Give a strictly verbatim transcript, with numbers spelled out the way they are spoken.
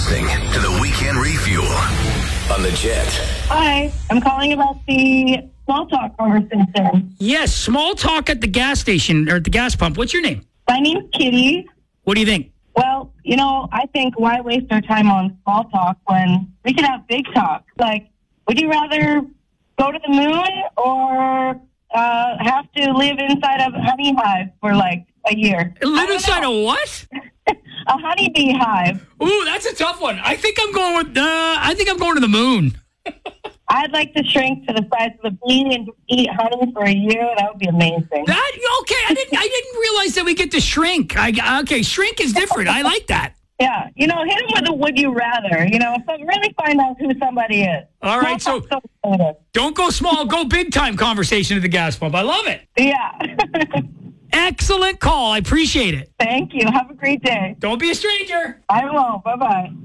listening to the Weekend Refuel on the Jet. Hi, I'm calling about the small talk conversation. Yes, small talk at the gas station or at the gas pump. What's your name? My name's Kitty. What do you think? Well, you know, I think why waste our time on small talk when we can have big talk? Like, would you rather go to the moon or uh, have to live inside of a honey hive for like a year? Live inside a what? A honeybee hive. Ooh, that's a tough one. I think I'm going with. Uh, I think I'm going to the moon. I'd like to shrink to the size of a bee and eat honey for a year. That would be amazing. That okay? I didn't. I didn't realize that we get to shrink. I, okay, shrink is different. I like that. Yeah, you know, hit him with a would you rather. You know, so really find out who somebody is. All right, so don't go small, go big time conversation at the gas pump. I love it. Yeah. Excellent call. I appreciate it. Thank you. Have a great day. Don't be a stranger. I won't. Bye-bye.